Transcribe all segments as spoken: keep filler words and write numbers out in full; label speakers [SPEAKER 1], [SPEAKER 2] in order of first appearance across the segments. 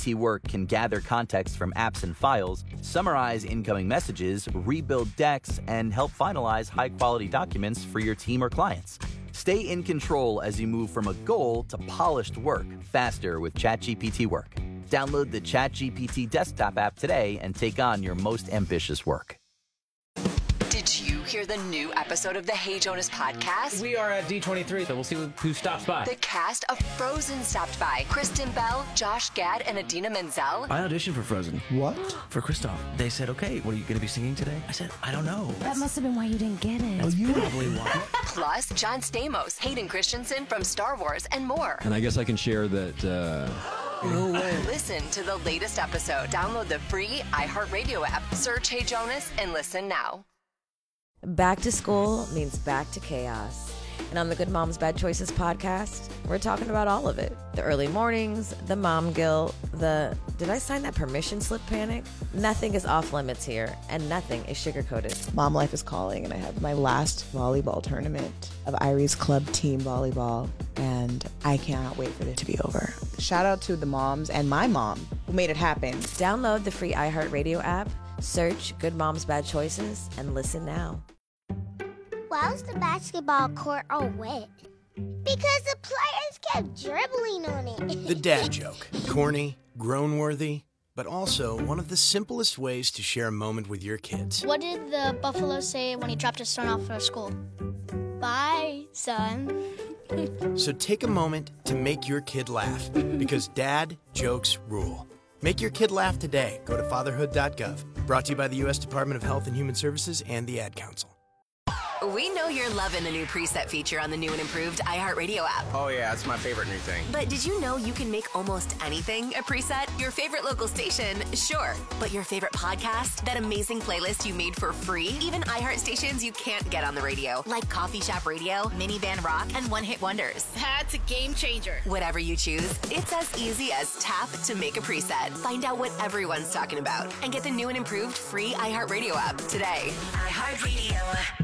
[SPEAKER 1] ChatGPT Work can gather context from apps and files, summarize incoming messages, rebuild decks, and help finalize high-quality documents for your team or clients. Stay in control as you move from a goal to polished work faster with ChatGPT Work. Download the ChatGPT desktop app today and take on your most ambitious work.
[SPEAKER 2] Did you hear the new episode of the Hey Jonas podcast?
[SPEAKER 3] We are at D twenty-three, so we'll see who stops by.
[SPEAKER 2] The cast of Frozen stopped by. Kristen Bell, Josh Gad, and Idina Menzel.
[SPEAKER 4] I auditioned for Frozen.
[SPEAKER 5] What?
[SPEAKER 4] For Kristoff. They said, okay, what are you going to be singing today? I said, I don't know.
[SPEAKER 6] That must have been why you didn't get it.
[SPEAKER 4] That's oh, probably why.
[SPEAKER 2] Plus, John Stamos, Hayden Christensen from Star Wars, and more.
[SPEAKER 7] And I guess I can share that... Uh...
[SPEAKER 2] No way. Listen to the latest episode. Download the free iHeartRadio app. Search Hey Jonas and listen now.
[SPEAKER 8] Back to school means back to chaos. And on the Good Moms Bad Choices podcast, we're talking about all of it. The early mornings, the mom guilt, the did I sign that permission slip panic? Nothing is off limits here, and nothing is sugar-coated.
[SPEAKER 5] Mom life is calling, and I have my last volleyball tournament of Irie's club team volleyball, and I cannot wait for it to be over. Shout out to the moms and my mom who made it happen.
[SPEAKER 8] Download the free iHeartRadio app, search Good Moms Bad Choices, and listen now.
[SPEAKER 9] Why was the basketball court all wet? Because the players kept dribbling on it.
[SPEAKER 10] The dad joke. Corny, groan-worthy, but also one of the simplest ways to share a moment with your kids.
[SPEAKER 11] What did the buffalo say when he dropped his son off for school? Bye, son.
[SPEAKER 10] So take a moment to make your kid laugh, because dad jokes rule. Make your kid laugh today. Go to fatherhood dot gov. Brought to you by the U S Department of Health and Human Services and the Ad Council.
[SPEAKER 2] We know you're loving the new preset feature on the new and improved iHeartRadio app.
[SPEAKER 12] Oh, yeah, that's my favorite new thing.
[SPEAKER 2] But did you know you can make almost anything a preset? Your favorite local station, sure. But your favorite podcast? That amazing playlist you made for free? Even iHeart stations you can't get on the radio, like Coffee Shop Radio, Minivan Rock, and One Hit Wonders.
[SPEAKER 11] That's a game changer.
[SPEAKER 2] Whatever you choose, it's as easy as tap to make a preset. Find out what everyone's talking about and get the new and improved free iHeartRadio app today. iHeartRadio.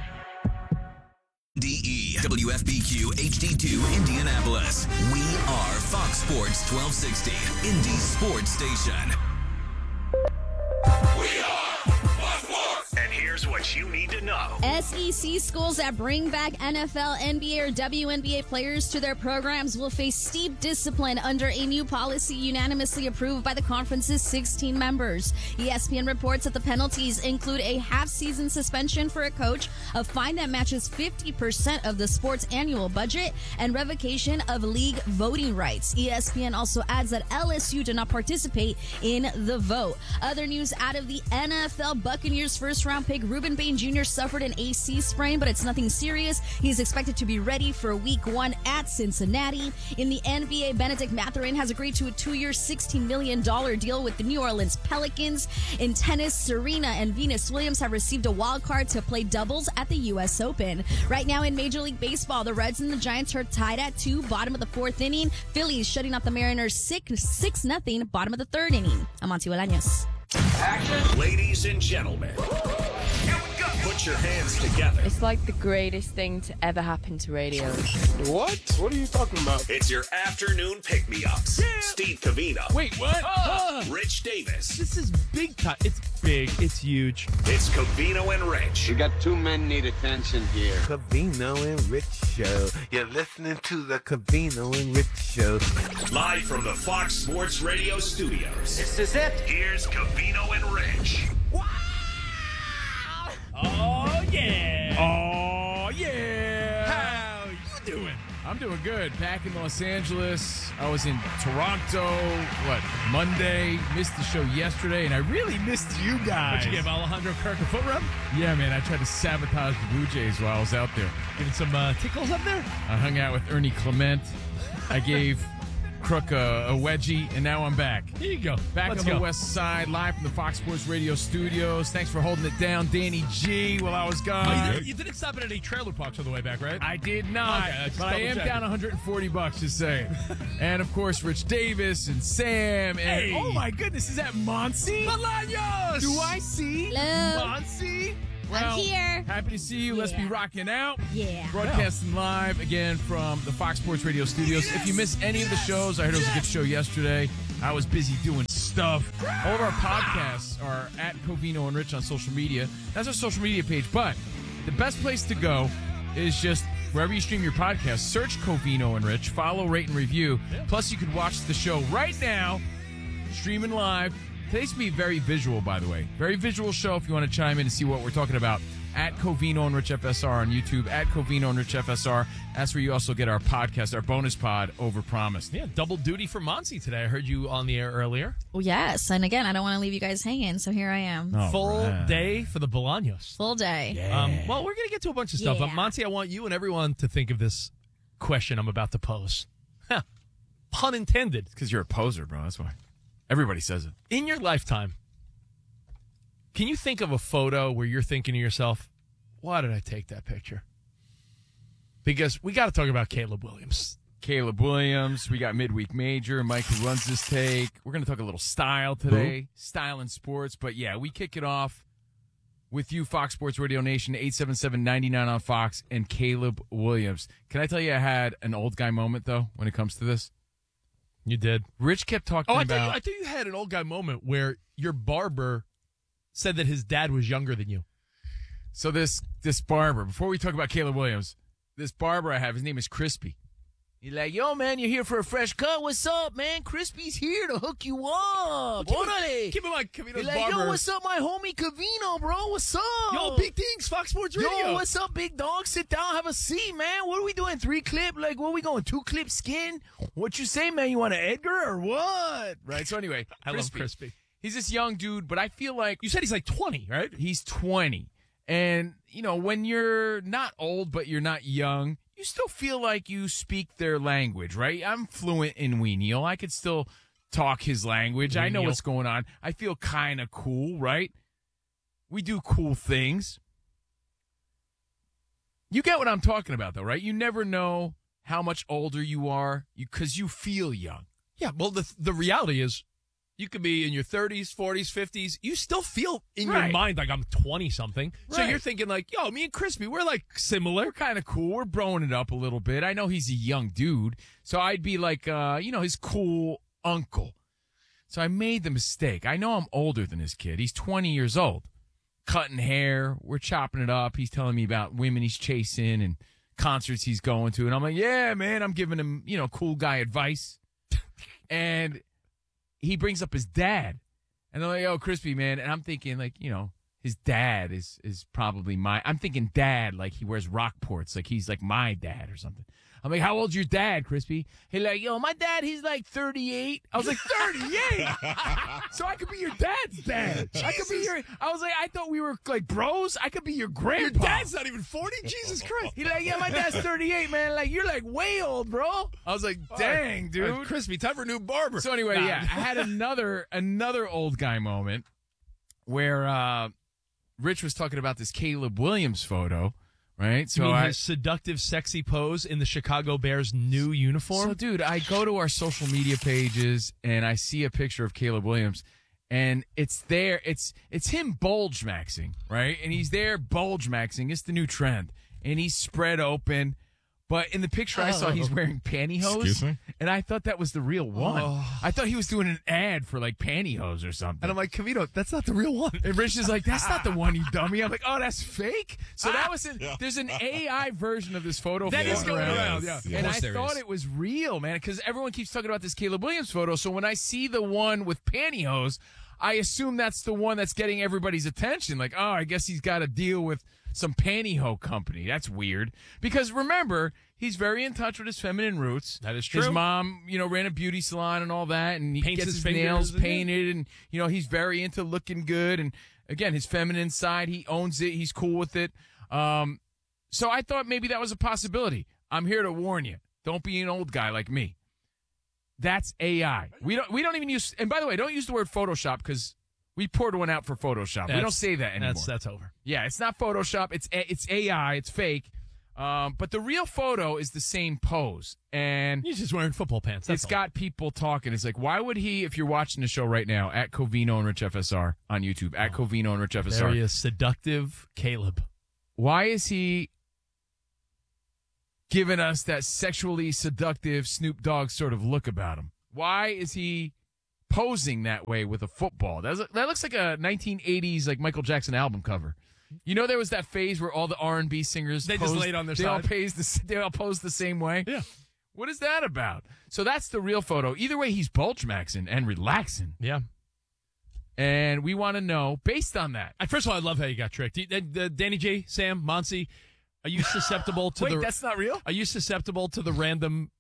[SPEAKER 13] D E W F B Q H D two Indianapolis. We are Fox Sports twelve sixty, Indy's sports station.
[SPEAKER 14] We are Fox Sports. And here's what you need to know.
[SPEAKER 15] S E C schools that bring back N F L, N B A, or W N B A players to their programs will face steep discipline under a new policy unanimously approved by the conference's sixteen members. E S P N reports that the penalties include a half-season suspension for a coach, a fine that matches fifty percent of the sport's annual budget, and revocation of league voting rights. E S P N also adds that L S U did not participate in the vote. Other news out of the N F L: Buccaneers first-round pick Reuben Bain Junior suffered an A C sprain, but it's nothing serious. He's expected to be ready for week one at Cincinnati. In the N B A, Benedict Mathurin has agreed to a two-year, sixteen million dollars deal with the New Orleans Pelicans. In tennis, Serena and Venus Williams have received a wild card to play doubles at the U S Open. Right now in Major League Baseball, the Reds and the Giants are tied at two, bottom of the fourth inning. Phillies shutting out the Mariners six nothing, bottom of the third inning. I'm Auntie Bolaños.
[SPEAKER 14] Action. Ladies and gentlemen, put your hands together.
[SPEAKER 16] It's like the greatest thing to ever happen to radio.
[SPEAKER 14] What? What are you talking about? It's your afternoon pick-me-ups. Yeah. Steve Covino.
[SPEAKER 17] Wait, what?
[SPEAKER 14] Uh, Rich Davis.
[SPEAKER 17] This is big time. It's big. It's huge.
[SPEAKER 14] It's Covino and Rich.
[SPEAKER 18] We got two men need attention here.
[SPEAKER 19] Covino and Rich Show. You're listening to the Covino and Rich Show.
[SPEAKER 14] Live from the Fox Sports Radio studios.
[SPEAKER 18] This is it.
[SPEAKER 14] Here's Covino and Rich.
[SPEAKER 17] Wow! Oh, yeah. Oh, yeah. How you doing? I'm doing good. Back in Los Angeles. I was in Toronto, what, Monday. Missed the show yesterday, and I really missed you guys.
[SPEAKER 20] Did you give Alejandro Kirk a foot rub?
[SPEAKER 17] Yeah, man. I tried to sabotage the Blue Jays while I was out there.
[SPEAKER 20] Getting some uh, tickles up there?
[SPEAKER 17] I hung out with Ernie Clement. I gave Crook a, a wedgie, and now I'm back.
[SPEAKER 20] Here you go.
[SPEAKER 17] Back
[SPEAKER 20] Let's
[SPEAKER 17] on
[SPEAKER 20] go.
[SPEAKER 17] the West Side, live from the Fox Sports Radio studios. Thanks for holding it down, Danny G, while I was gone.
[SPEAKER 20] Oh, you, didn't, you didn't stop at any trailer parks on the way back, right?
[SPEAKER 17] I did not,
[SPEAKER 20] okay, just
[SPEAKER 17] but I am
[SPEAKER 20] double-checking.
[SPEAKER 17] down one hundred forty bucks, just saying. And, of course, Rich Davis and Sam. And,
[SPEAKER 20] Hey.
[SPEAKER 17] oh, my goodness, is that Monsi?
[SPEAKER 20] Bolaños!
[SPEAKER 17] Do I see
[SPEAKER 15] Hello.
[SPEAKER 17] Monsi? Well,
[SPEAKER 15] I'm here.
[SPEAKER 17] Happy to see you. Let's be
[SPEAKER 15] Yeah.
[SPEAKER 17] rocking out.
[SPEAKER 15] Yeah.
[SPEAKER 17] Broadcasting live again from the Fox Sports Radio studios. If you miss any of the shows, I heard it was a good show yesterday. I was busy doing stuff. All of our podcasts are at Covino and Rich on social media. That's our social media page. But the best place to go is just wherever you stream your podcast. Search Covino and Rich. Follow, rate, and review. Plus, you can watch the show right now, streaming live. Today's going to be very visual, by the way. Very visual show if you want to chime in and see what we're talking about. At Covino and Rich F S R on YouTube, at Covino and Rich F S R. That's where you also get our podcast, our bonus pod, Overpromised.
[SPEAKER 20] Yeah, double duty for Monty today. I heard you on the air earlier.
[SPEAKER 15] Well, yes, and again, I don't want to leave you guys hanging, so here I am.
[SPEAKER 20] Oh, Full right. day for the Bolaños.
[SPEAKER 15] Full day.
[SPEAKER 20] Yeah. Um, well, we're going to get to a bunch of stuff.
[SPEAKER 15] Yeah.
[SPEAKER 20] But Monty, I want you and everyone to think of this question I'm about to pose. Huh. Pun intended.
[SPEAKER 17] Because you're a poser, bro. That's why. Everybody says it.
[SPEAKER 20] In your lifetime, can you think of a photo where you're thinking to yourself, why did I take that picture? Because we got to talk about Caleb Williams.
[SPEAKER 17] Caleb Williams. We got Midweek Major. Mike who runs this take. We're going to talk a little style today. Ooh. Style in sports. But, yeah, we kick it off with you, Fox Sports Radio Nation, eight seven seven, nine nine on Fox, and Caleb Williams. Can I tell you I had an old guy moment, though, when it comes to this?
[SPEAKER 20] You did.
[SPEAKER 17] Rich kept talking
[SPEAKER 20] oh, I
[SPEAKER 17] about...
[SPEAKER 20] Thought you, I thought you had an old guy moment where your barber said that his dad was younger than you.
[SPEAKER 17] So this this barber, before we talk about Caleb Williams, this barber I have, his name is Crispy. He's like, yo, man, you're here for a fresh cut. What's up, man? Crispy's here to hook you up.
[SPEAKER 20] Keep, in, keep in mind, Covino's
[SPEAKER 17] like,
[SPEAKER 20] barber.
[SPEAKER 17] Yo, what's up, my homie Covino, bro? What's up?
[SPEAKER 20] Yo, big things, Fox Sports Radio.
[SPEAKER 17] Yo, what's up, big dog? Sit down, have a seat, man. What are we doing? Three clip? Like, what are we going? Two clip skin? What you say, man? You want an Edgar or what? Right, so anyway.
[SPEAKER 20] I Crispy. love Crispy.
[SPEAKER 17] He's this young dude, but I feel like...
[SPEAKER 20] You said he's like twenty, right?
[SPEAKER 17] He's twenty. And, you know, when you're not old, but you're not young, you still feel like you speak their language, right? I'm fluent in Weenial. I could still talk his language. Weenial. I know what's going on. I feel kind of cool, right? We do cool things. You get what I'm talking about, though, right? You never know how much older you are because you, you feel young.
[SPEAKER 20] Yeah, well, the the reality is, you could be in your thirties, forties, fifties. You still feel in right. your mind like I'm twenty-something. Right. So you're thinking like, yo, me and Crispy, we're like similar.
[SPEAKER 17] We're kind of cool. We're broing it up a little bit. I know he's a young dude. So I'd be like, uh, you know, his cool uncle. So I made the mistake. I know I'm older than this kid. He's twenty years old. Cutting hair. We're chopping it up. He's telling me about women he's chasing and concerts he's going to. And I'm like, yeah, man, I'm giving him, you know, cool guy advice. And... he brings up his dad. And they're like, oh, Crispy, man. And I'm thinking, like, you know, his dad is is probably my... I'm thinking dad, like he wears Rockports. Like he's like my dad or something. I'm like, how old's your dad, Crispy? He's like, yo, my dad, he's like thirty-eight. I was like, thirty-eight? So I could be your dad's dad. Jesus. I could be your... I was like, I thought we were like bros. I could be your grandpa.
[SPEAKER 20] Your dad's not even forty? Jesus Christ.
[SPEAKER 17] He's like, yeah, my dad's thirty-eight, man. Like, you're like way old, bro. I was like, dang, right, dude.
[SPEAKER 20] Right, Crispy, time for a new barber.
[SPEAKER 17] So anyway, nah. yeah, I had another another old guy moment where uh, Rich was talking about this Caleb Williams photo. Right?
[SPEAKER 20] So you mean I, his seductive, sexy pose in the Chicago Bears' new uniform?
[SPEAKER 17] So, dude, I go to our social media pages, and I see a picture of Caleb Williams, and it's there. It's it's him bulge maxing, right? And he's there bulge maxing. It's the new trend. And he's spread open. But in the picture I saw, he's wearing pantyhose.
[SPEAKER 20] Excuse me?
[SPEAKER 17] And I thought that was the real one.
[SPEAKER 20] Oh.
[SPEAKER 17] I thought he was doing an ad for, like, pantyhose or something.
[SPEAKER 20] And I'm like, Covino, that's not the real one.
[SPEAKER 17] And Rich is like, that's not the one, you dummy. I'm like, oh, that's fake? So that was, in, there's an A I version of this photo.
[SPEAKER 20] That is going around,
[SPEAKER 17] yeah.
[SPEAKER 20] yeah.
[SPEAKER 17] And I thought is. it was real, man, because everyone keeps talking about this Caleb Williams photo. So when I see the one with pantyhose, I assume that's the one that's getting everybody's attention. Like, oh, I guess he's got to deal with some pantyhose company. That's weird. Because remember, he's very in touch with his feminine roots.
[SPEAKER 20] That is true.
[SPEAKER 17] His mom, you know, ran a beauty salon and all that, and he
[SPEAKER 20] Paints
[SPEAKER 17] gets
[SPEAKER 20] his
[SPEAKER 17] his nails
[SPEAKER 20] fingers,
[SPEAKER 17] painted, and, you know, he's very into looking good. And, again, his feminine side, he owns it. He's cool with it. Um, so I thought maybe that was a possibility. I'm here to warn you. Don't be an old guy like me. That's A I. We don't, we don't even use, and by the way, don't use the word Photoshop because we poured one out for Photoshop. That's, we don't say that anymore.
[SPEAKER 20] That's, that's over.
[SPEAKER 17] Yeah, it's not Photoshop. It's it's A I. It's fake. Um, but the real photo is the same pose. And
[SPEAKER 20] he's just wearing football pants. That's
[SPEAKER 17] it's
[SPEAKER 20] all.
[SPEAKER 17] got people talking. It's like, why would he, if you're watching the show right now, at Covino and Rich F S R on YouTube, at oh, Covino and Rich F S R.
[SPEAKER 20] There he is, seductive Caleb.
[SPEAKER 17] Why is he giving us that sexually seductive Snoop Dogg sort of look about him? Why is he posing that way with a football. That, was, that looks like a nineteen eighties like Michael Jackson album cover. You know, there was that phase where all the R and B singers
[SPEAKER 20] They
[SPEAKER 17] posed,
[SPEAKER 20] just laid on their
[SPEAKER 17] they
[SPEAKER 20] side.
[SPEAKER 17] All posed the, they all posed the same way.
[SPEAKER 20] Yeah.
[SPEAKER 17] What is that about? So that's the real photo. Either way, he's bulge maxing and relaxing.
[SPEAKER 20] Yeah.
[SPEAKER 17] And we want to know, based on that.
[SPEAKER 20] I, first of all, I love how you got tricked. Uh, uh, Danny G, Sam, Monsi, are you susceptible to
[SPEAKER 17] Wait,
[SPEAKER 20] the...
[SPEAKER 17] that's not real?
[SPEAKER 20] Are you susceptible to the random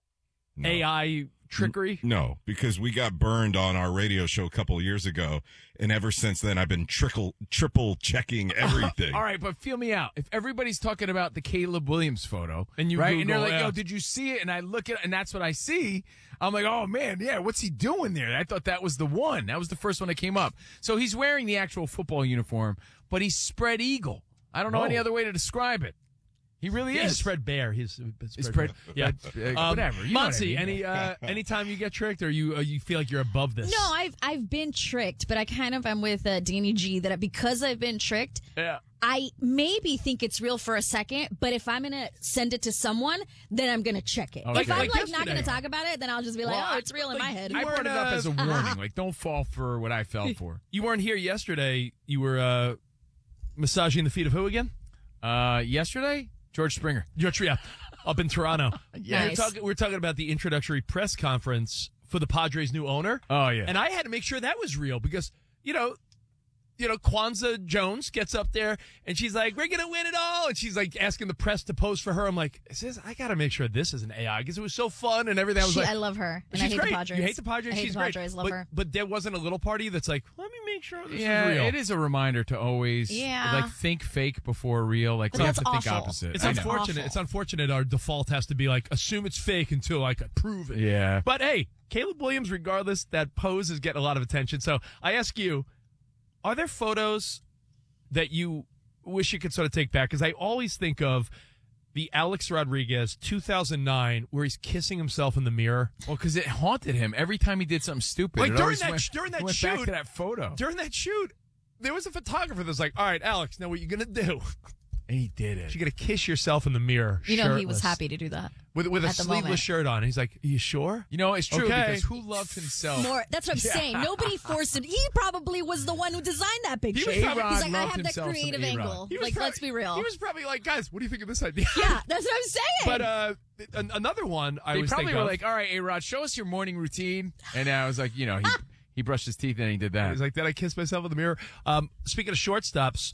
[SPEAKER 6] No.
[SPEAKER 20] A I trickery?
[SPEAKER 6] No, because we got burned on our radio show a couple of years ago, and ever since then I've been trickle, triple checking everything.
[SPEAKER 17] All right, but feel me out. If everybody's talking about the Caleb Williams photo,
[SPEAKER 20] And you
[SPEAKER 17] right, and they're
[SPEAKER 20] Google,
[SPEAKER 17] like,
[SPEAKER 20] yeah.
[SPEAKER 17] "Yo, did you see it?" And I look at, and that's what I see. I'm like, "Oh man, yeah, what's he doing there?" I thought that was the one. That was the first one that came up. So he's wearing the actual football uniform, but he's spread eagle. I don't know
[SPEAKER 20] Whoa.
[SPEAKER 17] any other way to describe it. He really
[SPEAKER 20] He's
[SPEAKER 17] is.
[SPEAKER 20] spread bear. He's uh, spread,
[SPEAKER 17] spread-
[SPEAKER 20] yeah.
[SPEAKER 17] uh,
[SPEAKER 20] Um,
[SPEAKER 17] whatever. You know what I
[SPEAKER 20] Monsi,
[SPEAKER 17] mean.
[SPEAKER 20] any uh, anytime you get tricked, or you uh, you feel like you're above this?
[SPEAKER 15] No, I've I've been tricked, but I kind of am with uh, Danny G that because I've been tricked,
[SPEAKER 20] Yeah.
[SPEAKER 15] I maybe think it's real for a second, but if I'm gonna send it to someone, then I'm gonna check it.
[SPEAKER 17] Okay.
[SPEAKER 15] If I'm
[SPEAKER 17] Like
[SPEAKER 15] like, not
[SPEAKER 17] yesterday.
[SPEAKER 15] gonna talk about it, then I'll just be like,
[SPEAKER 17] Well,
[SPEAKER 15] oh, it's real in my head.
[SPEAKER 17] I brought it up as a
[SPEAKER 15] Uh-huh.
[SPEAKER 17] warning. Like, don't fall for what I fell for.
[SPEAKER 20] You weren't here yesterday. You were uh, massaging the feet of who again?
[SPEAKER 17] Uh, yesterday, George Springer.
[SPEAKER 20] George, yeah, up in Toronto.
[SPEAKER 17] Yeah.
[SPEAKER 20] we, were
[SPEAKER 15] Nice.
[SPEAKER 20] talking, we were talking about the introductory press conference for the Padres' new owner.
[SPEAKER 17] Oh yeah.
[SPEAKER 20] And I had to make sure that was real because, you know, you know, Kwanzaa Jones gets up there and she's like, "We're gonna win it all," and she's like asking the press to pose for her. I'm like, "Is this, I gotta make sure this is an A I because it was so fun and everything." I was
[SPEAKER 15] She-
[SPEAKER 20] like,
[SPEAKER 15] I love her, and I
[SPEAKER 20] she's
[SPEAKER 15] hate
[SPEAKER 20] great.
[SPEAKER 15] the Padres.
[SPEAKER 20] You hate the Padres.
[SPEAKER 15] I hate
[SPEAKER 20] she's
[SPEAKER 15] the
[SPEAKER 20] great.
[SPEAKER 15] Padres. Love
[SPEAKER 20] but,
[SPEAKER 15] her.
[SPEAKER 20] But there wasn't a little party that's like, "Let me make sure this
[SPEAKER 17] yeah,
[SPEAKER 20] is real."
[SPEAKER 17] it is a reminder to always
[SPEAKER 15] Yeah.
[SPEAKER 17] like think fake before real. Like
[SPEAKER 15] But
[SPEAKER 17] we have
[SPEAKER 15] that's
[SPEAKER 17] to think
[SPEAKER 15] awful.
[SPEAKER 17] opposite.
[SPEAKER 20] It's
[SPEAKER 17] I know.
[SPEAKER 20] unfortunate.
[SPEAKER 15] awful.
[SPEAKER 20] It's unfortunate. Our default has to be like assume it's fake until I can prove it.
[SPEAKER 17] Yeah.
[SPEAKER 20] But hey, Caleb Williams, regardless, that pose is getting a lot of attention. So I ask you, are there photos that you wish you could sort of take back? Because I always think of the Alex Rodriguez two thousand nine where he's kissing himself in the mirror.
[SPEAKER 17] Well, because it haunted him every time he did something stupid.
[SPEAKER 20] Like
[SPEAKER 17] it
[SPEAKER 20] during
[SPEAKER 17] always
[SPEAKER 20] that
[SPEAKER 17] went,
[SPEAKER 20] during that
[SPEAKER 17] went
[SPEAKER 20] shoot,
[SPEAKER 17] back to that photo,
[SPEAKER 20] during that shoot, there was a photographer that's like, "All right, Alex, now what you gonna do?"
[SPEAKER 17] and he did it.
[SPEAKER 20] You're gonna kiss yourself in the mirror.
[SPEAKER 15] You know, he was
[SPEAKER 20] shirtless.
[SPEAKER 15] happy to do that.
[SPEAKER 20] with with a
[SPEAKER 15] at the
[SPEAKER 20] sleeveless
[SPEAKER 15] moment.
[SPEAKER 20] shirt on. He's like, "Are you sure?"
[SPEAKER 17] You know, it's true
[SPEAKER 20] Okay.
[SPEAKER 17] because who loved himself?
[SPEAKER 15] More. That's what I'm
[SPEAKER 17] Yeah.
[SPEAKER 15] saying. Nobody forced it. He probably was the one who designed that picture.
[SPEAKER 17] was probably-
[SPEAKER 15] He's like, I
[SPEAKER 17] loved
[SPEAKER 15] have that
[SPEAKER 17] himself some
[SPEAKER 15] creative
[SPEAKER 17] A-Rod.
[SPEAKER 15] angle.
[SPEAKER 20] He was
[SPEAKER 15] Like,
[SPEAKER 20] probably-
[SPEAKER 15] let's be real.
[SPEAKER 20] He was probably like, "Guys, what do you think of this idea?"
[SPEAKER 15] yeah, that's what I'm saying.
[SPEAKER 20] But uh, an- another one I
[SPEAKER 17] They
[SPEAKER 20] was
[SPEAKER 17] probably
[SPEAKER 20] thinking
[SPEAKER 17] were
[SPEAKER 20] of,
[SPEAKER 17] like, "All right, A-Rod, show us your morning routine." And I was like, you know, he he brushed his teeth and he did that.
[SPEAKER 20] He's like, "Did I kiss myself in the mirror?" Um, speaking of shortstops,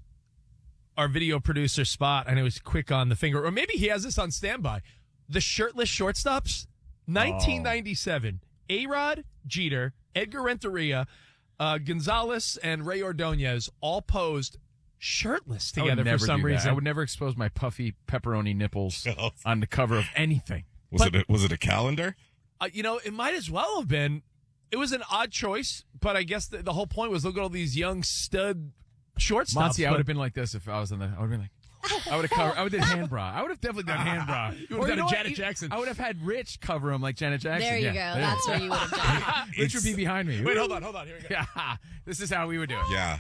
[SPEAKER 20] our video producer Spot, I know he's quick on the finger, or maybe he has this on standby. The shirtless shortstops, nineteen ninety-seven. A-Rod, Jeter, Edgar Renteria, uh, Gonzalez, and Ray Ordonez all posed shirtless
[SPEAKER 17] I would
[SPEAKER 20] together
[SPEAKER 17] never
[SPEAKER 20] for some
[SPEAKER 17] do that.
[SPEAKER 20] reason.
[SPEAKER 17] I would never expose my puffy pepperoni nipples on the cover of anything.
[SPEAKER 6] Was
[SPEAKER 20] But-
[SPEAKER 6] it a, was it a calendar?
[SPEAKER 20] Uh, you know, it might as well have been. It was an odd choice, but I guess the, the whole point was look at all these young stud shortstops.
[SPEAKER 17] Monty, I
[SPEAKER 20] but-
[SPEAKER 17] would have been like this if I was on the. I would have been like. I would have covered. I would have did hand bra. I would have definitely done hand bra.
[SPEAKER 20] You
[SPEAKER 17] Or
[SPEAKER 20] would have done
[SPEAKER 17] know
[SPEAKER 20] a
[SPEAKER 17] what?
[SPEAKER 20] Janet Jackson.
[SPEAKER 17] I would have had Rich cover him like Janet Jackson.
[SPEAKER 15] there you
[SPEAKER 17] Yeah.
[SPEAKER 15] go. That's what you would have done.
[SPEAKER 17] Rich would be behind me.
[SPEAKER 20] Wait, hold on, hold on. Here we go.
[SPEAKER 17] Yeah, this is how we would do it.
[SPEAKER 6] Yeah.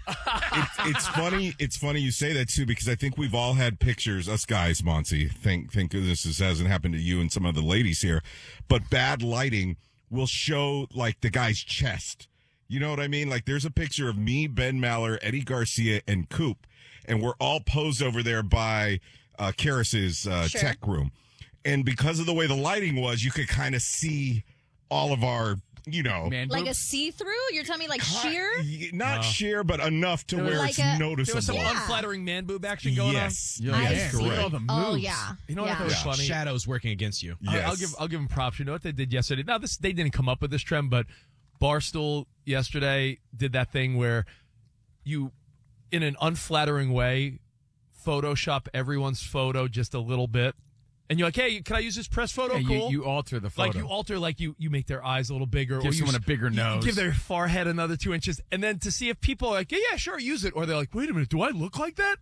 [SPEAKER 6] it, it's funny. It's funny you say that too, because I think we've all had pictures. Us guys, Monty. Thank, thank goodness this hasn't happened to you and some of the ladies here. But bad lighting will show like the guy's chest. You know what I mean? Like there's a picture of me, Ben Maller, Eddie Garcia, and Coop, and we're all posed over there by uh, Karras's uh,
[SPEAKER 15] Sure.
[SPEAKER 6] tech room. And because of the way the lighting was, you could kind of see all of our, you know,
[SPEAKER 17] Man,
[SPEAKER 15] Like
[SPEAKER 17] boob-
[SPEAKER 15] a see-through? You're telling me like sheer?
[SPEAKER 6] Y- not
[SPEAKER 20] No.
[SPEAKER 6] sheer, but enough to
[SPEAKER 15] There was
[SPEAKER 6] where
[SPEAKER 15] like
[SPEAKER 6] it's
[SPEAKER 15] a-
[SPEAKER 6] noticeable.
[SPEAKER 20] There was some
[SPEAKER 15] Yeah.
[SPEAKER 20] unflattering man boob action going
[SPEAKER 6] yes.
[SPEAKER 17] You're
[SPEAKER 15] I
[SPEAKER 17] like,
[SPEAKER 6] Yes,
[SPEAKER 17] "Man, look at
[SPEAKER 15] see.
[SPEAKER 17] all the
[SPEAKER 15] Oh,
[SPEAKER 17] moves."
[SPEAKER 15] yeah.
[SPEAKER 20] You know what I
[SPEAKER 15] yeah.
[SPEAKER 20] thought was
[SPEAKER 6] Yeah.
[SPEAKER 20] funny?
[SPEAKER 12] Shadows working against you.
[SPEAKER 20] I'll-
[SPEAKER 6] Yes.
[SPEAKER 20] I'll give I'll give them props. You know what they did yesterday? Now this they didn't come up with this trend, but Barstool yesterday did that thing where you, in an unflattering way, Photoshop everyone's photo just a little bit, and you're like, "Hey, can I use this press photo?"
[SPEAKER 17] Yeah, you-
[SPEAKER 20] cool.
[SPEAKER 17] you alter the photo.
[SPEAKER 20] Like you alter, like you you make their eyes a little bigger,
[SPEAKER 17] Give
[SPEAKER 20] or you
[SPEAKER 17] someone
[SPEAKER 20] s-
[SPEAKER 17] a bigger
[SPEAKER 20] you
[SPEAKER 17] nose.
[SPEAKER 20] give their forehead another two inches, and then to see if people are like, "Yeah, yeah, sure, use it," or they're like, "Wait a minute, do I look like that?"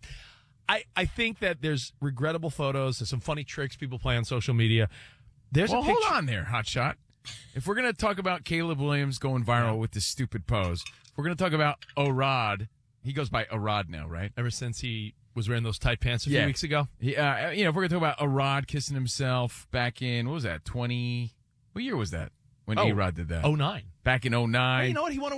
[SPEAKER 20] I I think that there's regrettable photos. There's some funny tricks people play on social media. There's
[SPEAKER 17] well,
[SPEAKER 20] a picture.
[SPEAKER 17] hold on there, hotshot. If we're going to talk about Caleb Williams going viral with this stupid pose, if we're going to talk about Orod, he goes by Orod now, right?
[SPEAKER 20] Ever since he was wearing those tight pants a few
[SPEAKER 17] Yeah.
[SPEAKER 20] weeks ago.
[SPEAKER 17] He, uh, you know, if we're going to talk about Orod kissing himself back in, what was that, twenty, what year was that? when
[SPEAKER 20] Oh,
[SPEAKER 17] A-Rod did that.
[SPEAKER 20] oh nine
[SPEAKER 17] Back in oh nine.
[SPEAKER 20] Well, you know what? He won a